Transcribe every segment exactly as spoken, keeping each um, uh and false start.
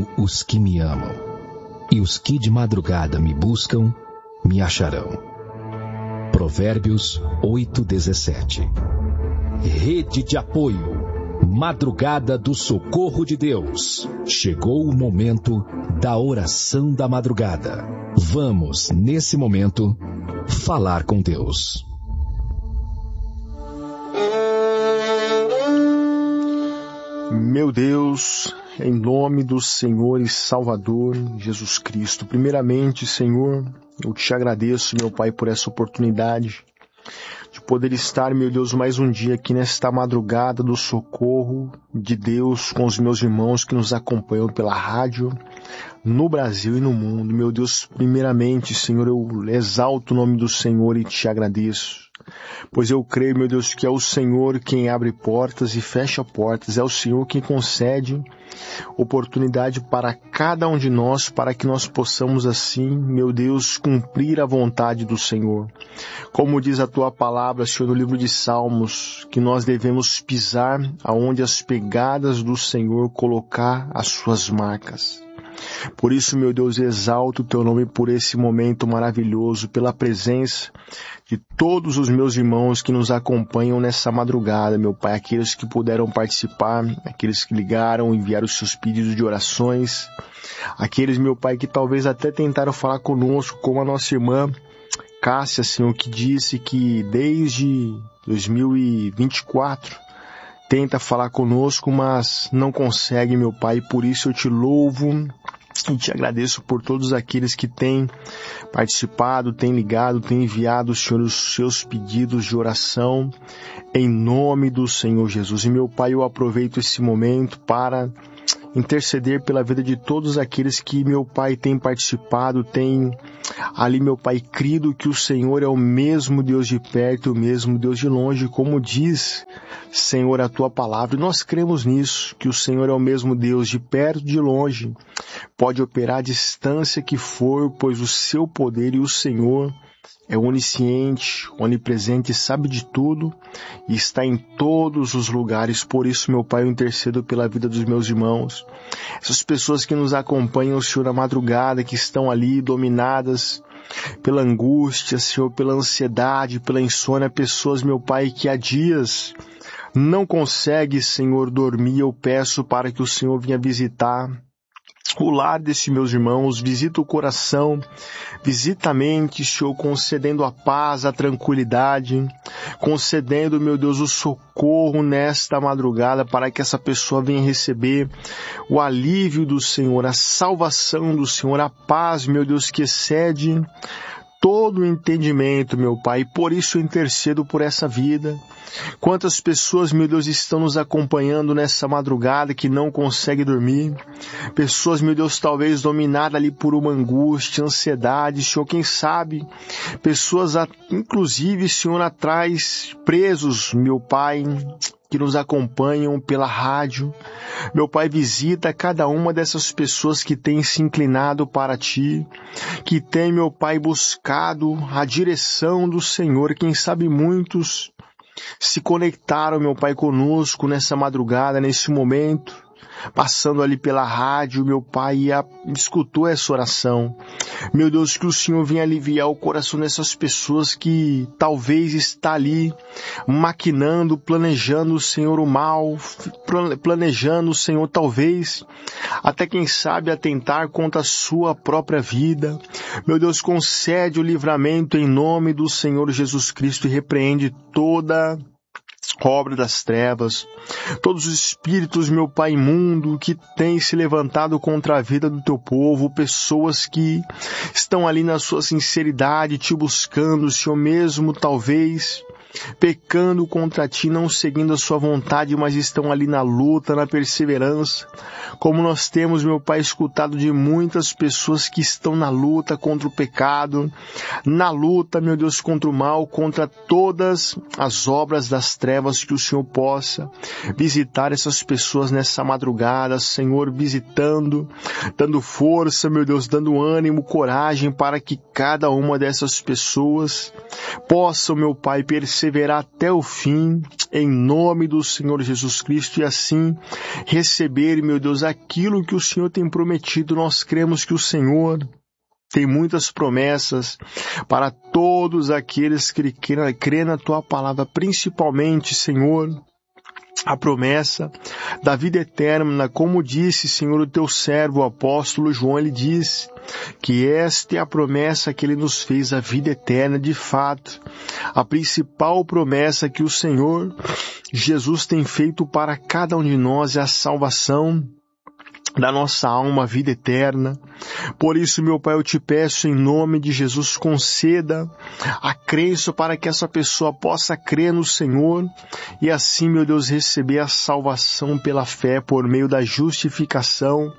encontrarão os que me amam, e os que de madrugada me buscam, me acharão. Provérbios oito, dezessete. Rede de apoio. Madrugada do Socorro de Deus. Chegou o momento da oração da madrugada. Vamos, nesse momento, falar com Deus. Meu Deus, em nome do Senhor e Salvador Jesus Cristo, primeiramente, Senhor, eu te agradeço, meu Pai, por essa oportunidade de poder estar, meu Deus, mais um dia aqui nesta madrugada do socorro de Deus com os meus irmãos que nos acompanham pela rádio, no Brasil e no mundo. Meu Deus, primeiramente, Senhor, eu exalto o nome do Senhor e te agradeço. Pois eu creio, meu Deus, que é o Senhor quem abre portas e fecha portas, é o Senhor quem concede oportunidade para cada um de nós, para que nós possamos assim, meu Deus, cumprir a vontade do Senhor. Como diz a tua palavra, Senhor, no livro de Salmos, que nós devemos pisar aonde as pegadas do Senhor colocar as suas marcas. Por isso, meu Deus, exalto o teu nome por esse momento maravilhoso, pela presença de todos os meus irmãos que nos acompanham nessa madrugada, meu Pai, aqueles que puderam participar, aqueles que ligaram, enviaram os seus pedidos de orações, aqueles, meu Pai, que talvez até tentaram falar conosco, como a nossa irmã Cássia, Senhor, que disse que desde dois mil e vinte e quatro tenta falar conosco, mas não consegue, meu Pai, por isso eu te louvo e te agradeço por todos aqueles que têm participado, têm ligado, têm enviado, Senhor, os seus pedidos de oração, em nome do Senhor Jesus. E, meu Pai, eu aproveito esse momento para interceder pela vida de todos aqueles que, meu Pai, tem participado, tem ali, meu Pai, crido que o Senhor é o mesmo Deus de perto, o mesmo Deus de longe, como diz, Senhor, a tua palavra. E nós cremos nisso, que o Senhor é o mesmo Deus de perto, de longe, pode operar a distância que for, pois o seu poder e o Senhor é onisciente, onipresente, sabe de tudo e está em todos os lugares. Por isso, meu Pai, eu intercedo pela vida dos meus irmãos, essas pessoas que nos acompanham, Senhor, na madrugada, que estão ali dominadas pela angústia, Senhor, pela ansiedade, pela insônia, pessoas, meu Pai, que há dias não conseguem, Senhor, dormir. Eu peço para que o Senhor venha visitar o lar desses meus irmãos, visita o coração, visita a mente, Senhor, concedendo a paz, a tranquilidade, concedendo, meu Deus, o socorro nesta madrugada para que essa pessoa venha receber o alívio do Senhor, a salvação do Senhor, a paz, meu Deus, que excede todo o entendimento, meu Pai. Por isso eu intercedo por essa vida. Quantas pessoas, meu Deus, estão nos acompanhando nessa madrugada que não conseguem dormir. Pessoas, meu Deus, talvez dominadas ali por uma angústia, ansiedade, Senhor, quem sabe. Pessoas, inclusive, Senhor, atrás, presos, meu Pai, que nos acompanham pela rádio. Meu Pai, visita cada uma dessas pessoas que têm se inclinado para Ti, que têm, meu Pai, buscado a direção do Senhor. Quem sabe muitos se conectaram, meu Pai, conosco nessa madrugada, nesse momento, passando ali pela rádio, meu Pai, e a, escutou essa oração. Meu Deus, que o Senhor venha aliviar o coração dessas pessoas que talvez está ali maquinando, planejando, Senhor, o mal, planejando, Senhor, talvez até quem sabe atentar contra a sua própria vida. Meu Deus, concede o livramento em nome do Senhor Jesus Cristo e repreende toda obra das trevas, todos os espíritos, meu Pai, imundo, que têm se levantado contra a vida do teu povo, pessoas que estão ali na sua sinceridade, te buscando, Senhor, mesmo talvez pecando contra ti, não seguindo a sua vontade, mas estão ali na luta, na perseverança, como nós temos, meu Pai, escutado de muitas pessoas que estão na luta contra o pecado, na luta, meu Deus, contra o mal, contra todas as obras das trevas, que o Senhor possa visitar essas pessoas nessa madrugada, Senhor, visitando, dando força, meu Deus, dando ânimo, coragem, para que cada uma dessas pessoas possa, meu Pai, perceber perseverar até o fim, em nome do Senhor Jesus Cristo, e assim receber, meu Deus, aquilo que o Senhor tem prometido. Nós cremos que o Senhor tem muitas promessas para todos aqueles que crêem na Tua palavra, principalmente, Senhor, a promessa da vida eterna. Como disse, Senhor, o Teu servo, o apóstolo João, ele disse que esta é a promessa que Ele nos fez, a vida eterna. De fato, a principal promessa que o Senhor Jesus tem feito para cada um de nós é a salvação da nossa alma, a vida eterna. Por isso, meu Pai, eu te peço em nome de Jesus, conceda a crença para que essa pessoa possa crer no Senhor e assim, meu Deus, receber a salvação pela fé por meio da justificação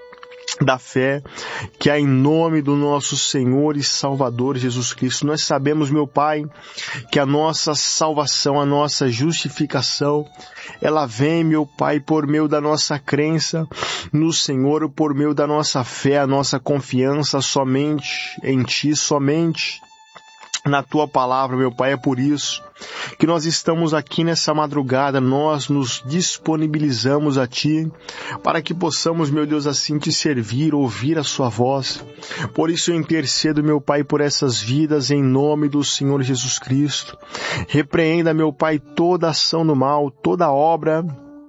da fé, que é em nome do nosso Senhor e Salvador Jesus Cristo. Nós sabemos, meu Pai, que a nossa salvação, a nossa justificação, ela vem, meu Pai, por meio da nossa crença no Senhor, por meio da nossa fé, a nossa confiança somente em Ti, somente na Tua palavra, meu Pai. É por isso que nós estamos aqui nessa madrugada, nós nos disponibilizamos a Ti, para que possamos, meu Deus, assim Te servir, ouvir a Sua voz. Por isso eu intercedo, meu Pai, por essas vidas, em nome do Senhor Jesus Cristo. Repreenda, meu Pai, toda ação do mal, toda obra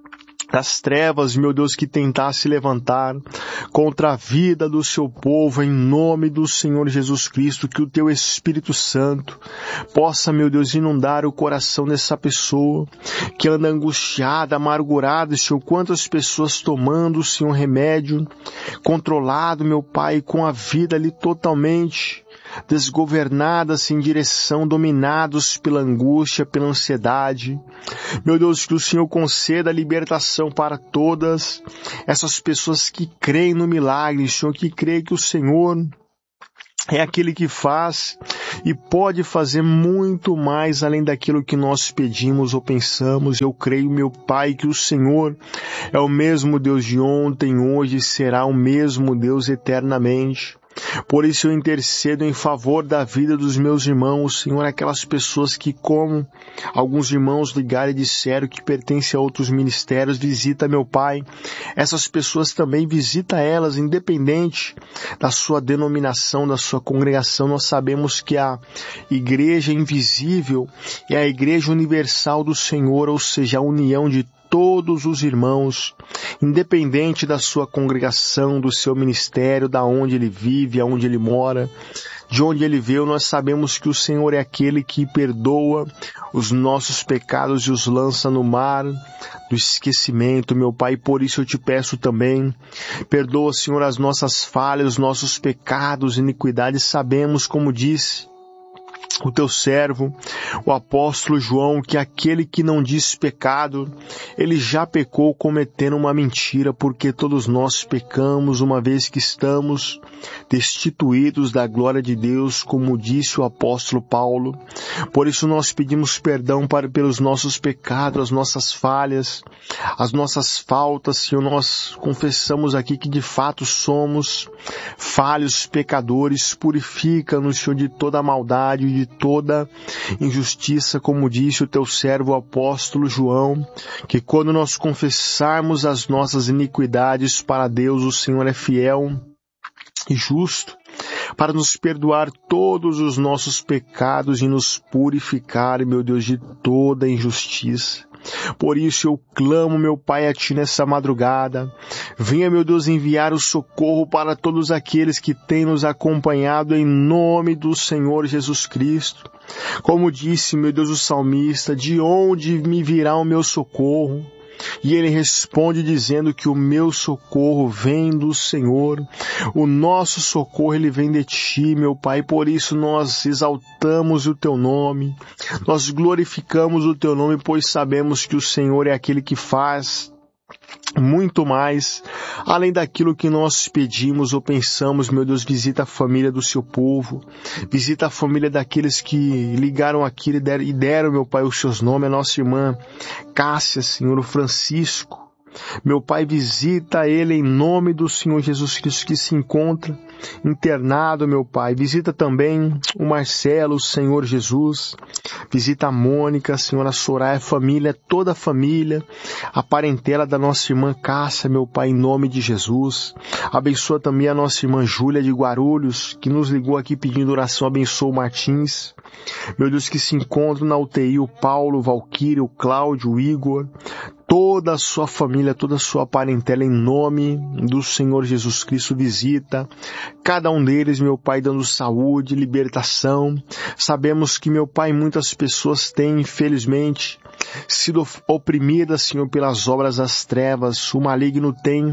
das trevas, meu Deus, que tentar se levantar contra a vida do seu povo, em nome do Senhor Jesus Cristo. Que o Teu Espírito Santo possa, meu Deus, inundar o coração dessa pessoa que anda angustiada, amargurada, Senhor. Quantas pessoas tomando, Senhor, remédio controlado, meu Pai, com a vida ali totalmente desgovernadas em direção, dominados pela angústia, pela ansiedade. Meu Deus, que o Senhor conceda a libertação para todas essas pessoas que creem no milagre, Senhor, que creem que o Senhor é aquele que faz e pode fazer muito mais além daquilo que nós pedimos ou pensamos. Eu creio, meu Pai, que o Senhor é o mesmo Deus de ontem, hoje, será o mesmo Deus eternamente. Por isso eu intercedo em favor da vida dos meus irmãos, Senhor, aquelas pessoas que, como alguns irmãos ligaram e disseram que pertencem a outros ministérios, visita, meu Pai, essas pessoas também, visita elas, independente da sua denominação, da sua congregação. Nós sabemos que a igreja invisível é a igreja universal do Senhor, ou seja, a união de todos os irmãos, independente da sua congregação, do seu ministério, da onde ele vive, aonde ele mora, de onde ele veio. Nós sabemos que o Senhor é aquele que perdoa os nossos pecados e os lança no mar do esquecimento, meu Pai. Por isso eu te peço também, perdoa, Senhor, as nossas falhas, os nossos pecados, iniquidades. Sabemos, como disse o Teu servo, o apóstolo João, que aquele que não diz pecado, ele já pecou cometendo uma mentira, porque todos nós pecamos, uma vez que estamos destituídos da glória de Deus, como disse o apóstolo Paulo. Por isso nós pedimos perdão para, pelos nossos pecados, as nossas falhas, as nossas faltas, Senhor. Nós confessamos aqui que de fato somos falhos, pecadores. Purifica-nos, Senhor, de toda a maldade, de toda injustiça, como disse o Teu servo, o apóstolo João, que quando nós confessarmos as nossas iniquidades para Deus, o Senhor é fiel e justo para nos perdoar todos os nossos pecados e nos purificar, meu Deus, de toda injustiça. Por isso eu clamo, meu Pai, a Ti nessa madrugada. Venha, meu Deus, enviar o socorro para todos aqueles que têm nos acompanhado, em nome do Senhor Jesus Cristo. Como disse, meu Deus, o salmista, de onde me virá o meu socorro? E ele responde dizendo que o meu socorro vem do Senhor. O nosso socorro, ele vem de Ti, meu Pai. Por isso nós exaltamos o Teu nome. Nós glorificamos o Teu nome, pois sabemos que o Senhor é aquele que faz muito mais além daquilo que nós pedimos ou pensamos. Meu Deus, visita a família do Seu povo, visita a família daqueles que ligaram aqui e deram, e deram, meu Pai, os Seus nomes, a nossa irmã Cássia, Senhor, o Francisco, Meu Pai, visita ele em nome do Senhor Jesus Cristo que se encontra internado, meu Pai. Visita também o Marcelo, o Senhor Jesus. Visita a Mônica, Senhor, a Soraya, a família, toda a família, a parentela da nossa irmã Cássia, meu Pai, em nome de Jesus. Abençoa também a nossa irmã Júlia de Guarulhos, que nos ligou aqui pedindo oração. Abençoa o Martins. Meu Deus, que se encontra na U T I, o Paulo, o Valquírio, o Cláudio, o Igor, toda a sua família, toda a sua parentela, em nome do Senhor Jesus Cristo, visita cada um deles, meu Pai, dando saúde, libertação. Sabemos que, meu Pai, muitas pessoas têm, infelizmente, sido oprimidas, Senhor, pelas obras das trevas. O maligno tem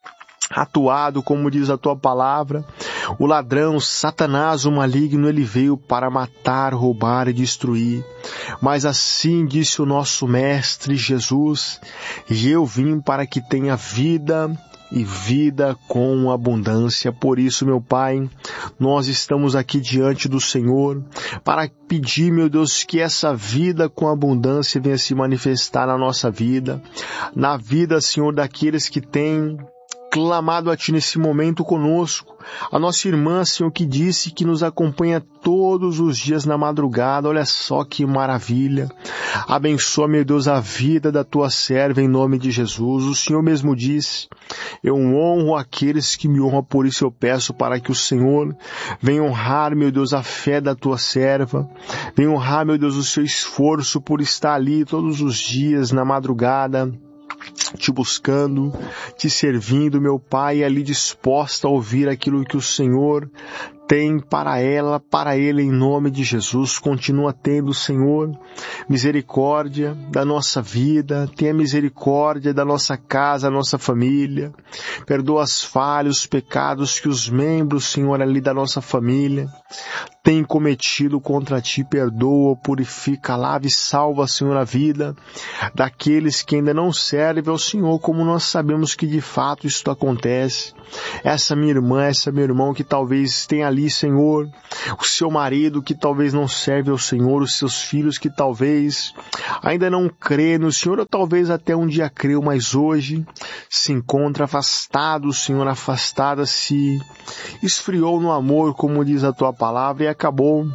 atuado, como diz a tua palavra. O ladrão, Satanás, o maligno, ele veio para matar, roubar e destruir. Mas assim disse o nosso Mestre Jesus: e eu vim para que tenha vida e vida com abundância. Por isso, meu Pai, nós estamos aqui diante do Senhor para pedir, meu Deus, que essa vida com abundância venha se manifestar na nossa vida, na vida, Senhor, daqueles que têm clamado a Ti nesse momento conosco. A nossa irmã, Senhor, que disse que nos acompanha todos os dias na madrugada. Olha só que maravilha. Abençoa, meu Deus, a vida da Tua serva em nome de Jesus. O Senhor mesmo disse: eu honro aqueles que me honram, por isso eu peço para que o Senhor venha honrar, meu Deus, a fé da Tua serva. Venha honrar, meu Deus, o seu esforço por estar ali todos os dias na madrugada, Te buscando, Te servindo, meu Pai, ali disposta a ouvir aquilo que o Senhor tem para ela, para ele, em nome de Jesus. Continua tendo, Senhor, misericórdia da nossa vida, tenha misericórdia da nossa casa, da nossa família. Perdoa as falhas, os pecados que os membros, Senhor, ali da nossa família têm cometido contra Ti. Perdoa, purifica, lava e salva, Senhor, a vida daqueles que ainda não servem ao Senhor, como nós sabemos que de fato isso acontece. Essa minha irmã, essa meu irmão que talvez tenha ali, Senhor, o seu marido que talvez não serve ao Senhor, os seus filhos que talvez ainda não crê no Senhor, ou talvez até um dia creu, mas hoje se encontra afastado, Senhor, afastada, se esfriou no amor, como diz a Tua palavra, e acabou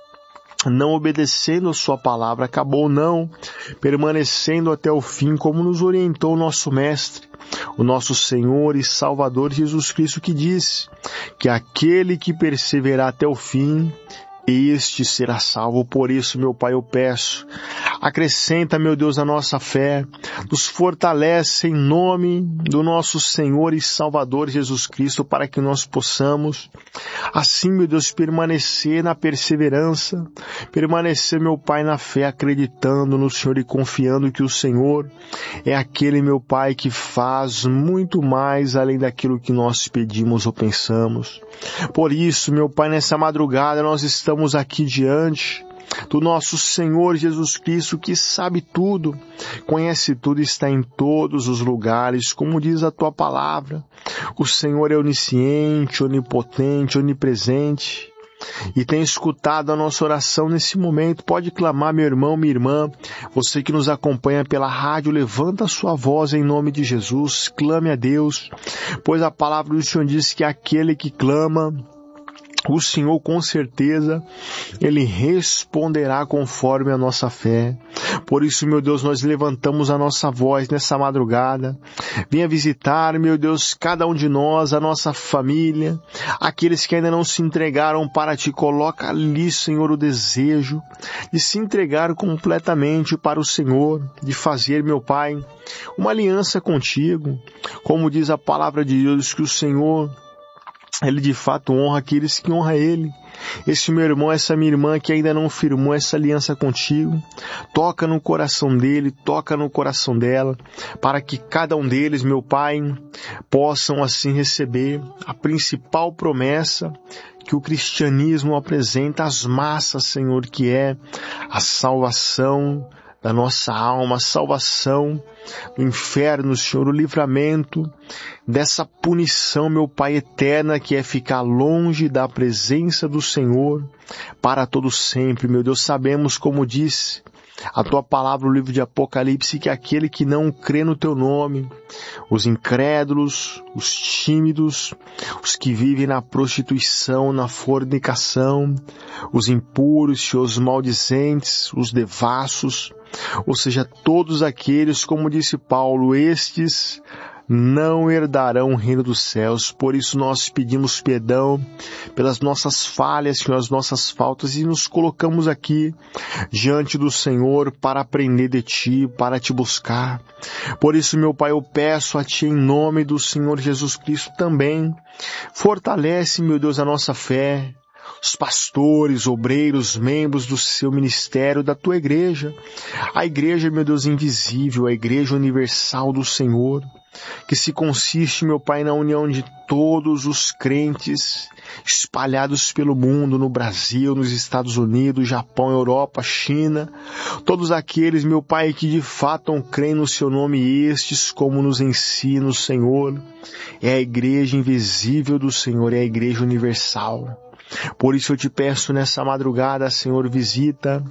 não obedecendo a Sua palavra, acabou não permanecendo até o fim, como nos orientou o nosso Mestre, o nosso Senhor e Salvador Jesus Cristo, que disse que aquele que perseverar até o fim, este será salvo. Por isso, meu Pai, eu peço, acrescenta, meu Deus, a nossa fé, nos fortalece em nome do nosso Senhor e Salvador Jesus Cristo, para que nós possamos, assim, meu Deus, permanecer na perseverança, permanecer, meu Pai, na fé, acreditando no Senhor e confiando que o Senhor é aquele, meu Pai, que faz muito mais além daquilo que nós pedimos ou pensamos. Por isso, meu Pai, nessa madrugada nós estamos aqui diante do nosso Senhor Jesus Cristo, que sabe tudo, conhece tudo, está em todos os lugares, como diz a Tua palavra. O Senhor é onisciente, onipotente, onipresente, e tem escutado a nossa oração nesse momento. Pode clamar, meu irmão, minha irmã, você que nos acompanha pela rádio, levanta a sua voz em nome de Jesus, clame a Deus, pois a palavra do Senhor diz que aquele que clama, o Senhor, com certeza, Ele responderá conforme a nossa fé. Por isso, meu Deus, nós levantamos a nossa voz nessa madrugada. Venha visitar, meu Deus, cada um de nós, a nossa família, aqueles que ainda não se entregaram para Ti. Coloca ali, Senhor, o desejo de se entregar completamente para o Senhor, de fazer, meu Pai, uma aliança contigo. Como diz a palavra de Deus, que o Senhor, Ele de fato honra aqueles que honram Ele. Esse meu irmão, essa minha irmã que ainda não firmou essa aliança contigo, toca no coração dele, toca no coração dela, para que cada um deles, meu Pai, possam assim receber a principal promessa que o cristianismo apresenta às massas, Senhor, que é a salvação da nossa alma, a salvação do inferno, Senhor, o livramento dessa punição, meu Pai, eterna, que é ficar longe da presença do Senhor para todo sempre. Meu Deus, sabemos, como disse A tua palavra no livro de Apocalipse, que aquele que não crê no teu nome, os incrédulos, os tímidos, os que vivem na prostituição, na fornicação, os impuros, os maldizentes, os devassos, ou seja, todos aqueles, como disse Paulo, estes não herdarão o reino dos céus. Por isso nós pedimos perdão pelas nossas falhas, pelas nossas faltas, e nos colocamos aqui diante do Senhor para aprender de Ti, para Te buscar. Por isso, meu Pai, eu peço a Ti em nome do Senhor Jesus Cristo também, fortalece, meu Deus, a nossa fé, os pastores, obreiros, membros do seu ministério, da tua igreja, a igreja, meu Deus, invisível, a igreja universal do Senhor, que se consiste, meu Pai, na união de todos os crentes espalhados pelo mundo, no Brasil, nos Estados Unidos, Japão, Europa, China, todos aqueles, meu Pai, que de fato creem no Seu nome, estes, como nos ensina o Senhor, é a igreja invisível do Senhor, é a igreja universal. Por isso eu te peço nessa madrugada, Senhor, visita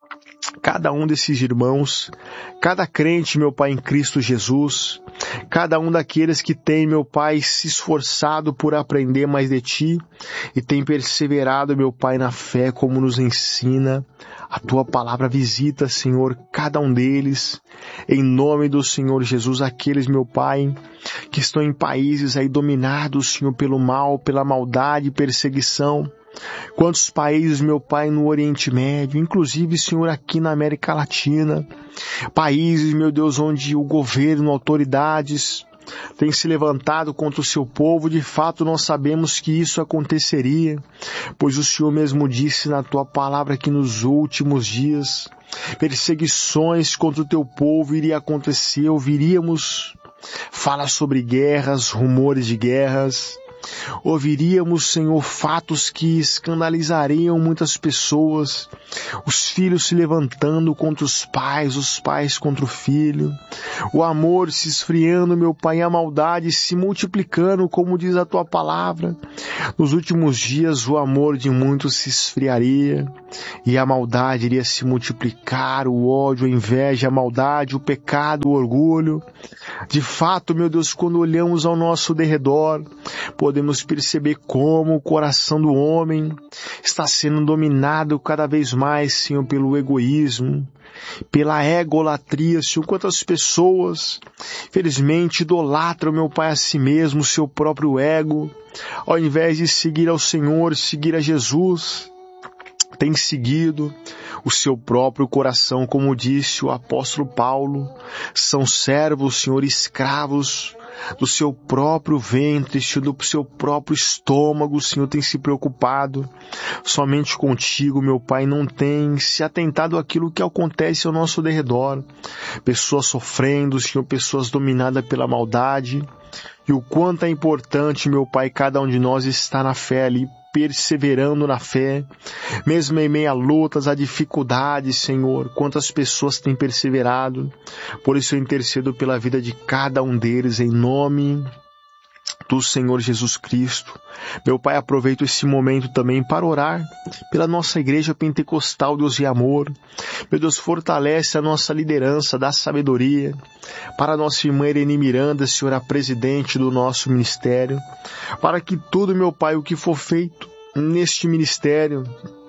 cada um desses irmãos, cada crente, meu Pai, em Cristo Jesus, cada um daqueles que tem, meu Pai, se esforçado por aprender mais de Ti e tem perseverado, meu Pai, na fé, como nos ensina a Tua palavra. Visita, Senhor, cada um deles, em nome do Senhor Jesus, aqueles, meu Pai, que estão em países aí dominados, Senhor, pelo mal, pela maldade e perseguição. Quantos países, meu Pai, no Oriente Médio, inclusive, Senhor, aqui na América Latina, países, meu Deus, onde o governo, autoridades, têm se levantado contra o seu povo. De fato, nós sabemos que isso aconteceria, pois o Senhor mesmo disse na Tua palavra que nos últimos dias, perseguições contra o Teu povo iria acontecer, ouviríamos falar sobre guerras, rumores de guerras, ouviríamos, Senhor, fatos que escandalizariam muitas pessoas, os filhos se levantando contra os pais, os pais contra o filho, o amor se esfriando, meu Pai, e a maldade se multiplicando, como diz a Tua palavra. Nos últimos dias o amor de muitos se esfriaria e a maldade iria se multiplicar, o ódio, a inveja, a maldade, o pecado, o orgulho. De fato, meu Deus, quando olhamos ao nosso derredor, podemos perceber como o coração do homem está sendo dominado cada vez mais, Senhor, pelo egoísmo, pela egolatria, Senhor. Quantas pessoas, felizmente, idolatram, meu Pai, a si mesmo, o seu próprio ego, ao invés de seguir ao Senhor, seguir a Jesus, tem seguido o seu próprio coração, como disse o apóstolo Paulo, são servos, Senhor, escravos do seu próprio ventre, do seu próprio estômago. O Senhor tem se preocupado somente contigo, meu Pai, não tem se atentado àquilo que acontece ao nosso derredor. Pessoas sofrendo, Senhor, pessoas dominadas pela maldade. E o quanto é importante, meu Pai, cada um de nós está na fé ali, perseverando na fé, mesmo em meio a lutas, a dificuldades, Senhor. Quantas pessoas têm perseverado. Por isso eu intercedo pela vida de cada um deles, em nome do Senhor Jesus Cristo. Meu Pai, aproveito esse momento também para orar pela nossa igreja pentecostal, Deus e amor. Meu Deus, fortalece a nossa liderança, dá sabedoria para a nossa irmã Irene Miranda, Senhor, a presidente do nosso ministério, para que tudo, meu Pai, o que for feito neste ministério,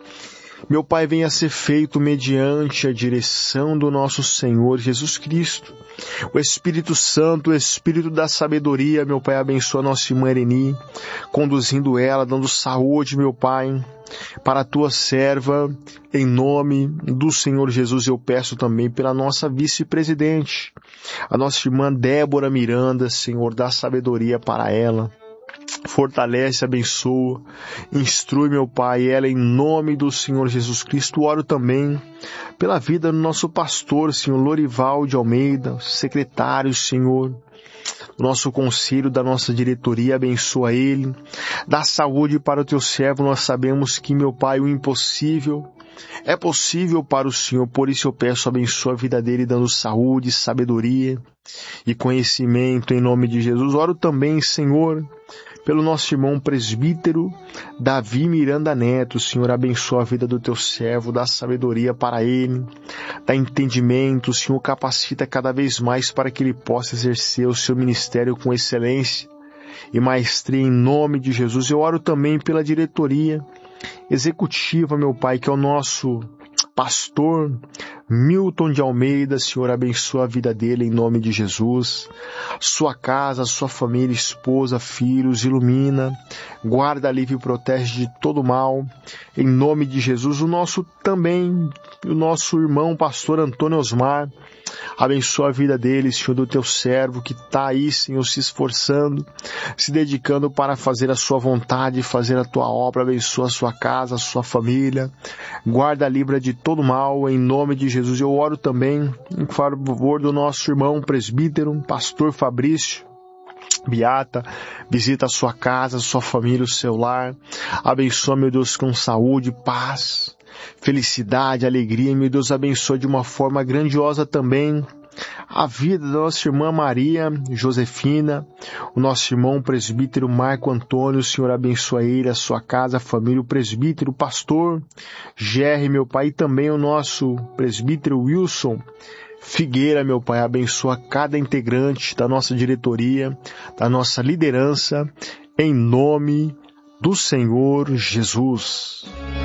meu Pai, venha a ser feito mediante a direção do nosso Senhor Jesus Cristo. O Espírito Santo, o Espírito da sabedoria, meu Pai, abençoa a nossa irmã Irene, conduzindo ela, dando saúde, meu Pai, para a Tua serva, em nome do Senhor Jesus. Eu peço também pela nossa vice-presidente, a nossa irmã Débora Miranda, Senhor, dá sabedoria para ela. Fortalece, abençoa, instrui, meu Pai, ela em nome do Senhor Jesus Cristo. Oro também pela vida do nosso pastor, Senhor Lorival de Almeida, secretário, Senhor, do nosso conselho, da nossa diretoria, abençoa ele, dá saúde para o Teu servo. Nós sabemos que, meu Pai, o impossível é possível para o Senhor, por isso eu peço, abençoa a vida dele, dando saúde, sabedoria e conhecimento, em nome de Jesus. Oro também, Senhor, pelo nosso irmão presbítero Davi Miranda Neto. Senhor, abençoa a vida do teu servo, dá sabedoria para ele, dá entendimento, Senhor, capacita cada vez mais para que ele possa exercer o seu ministério com excelência e maestria em nome de Jesus. Eu oro também pela diretoria executiva, meu Pai, que é o nosso pastor Milton de Almeida. Senhor, abençoa a vida dele em nome de Jesus. Sua casa, sua família, esposa, filhos, ilumina, guarda, livre e protege de todo mal em nome de Jesus. O nosso também, o nosso irmão pastor Antônio Osmar, abençoa a vida dele, Senhor, do teu servo que está aí, Senhor, se esforçando, se dedicando para fazer a sua vontade, fazer a tua obra. Abençoa a sua casa, a sua família, guarda, livra de todo mal em nome de Jesus. Eu oro também em favor do nosso irmão presbítero, pastor Fabrício Beata, visita a sua casa, a sua família, o seu lar. Abençoa, meu Deus, com saúde, paz, felicidade, alegria. Meu Deus, abençoa de uma forma grandiosa também a vida da nossa irmã Maria Josefina, o nosso irmão presbítero Marco Antônio. Senhor, abençoa ele, a sua casa, a família, o presbítero, o pastor Gerry, meu Pai, e também o nosso presbítero Wilson Figueira, meu Pai. Abençoa cada integrante da nossa diretoria, da nossa liderança, em nome do Senhor Jesus.